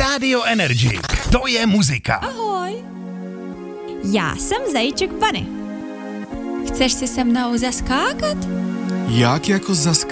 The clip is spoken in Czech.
Radio Energy. To je muzika. Ahoj. Já jsem Zajíček Bunny. Chceš si se mnou zaskákat? Jak jako zaskákat?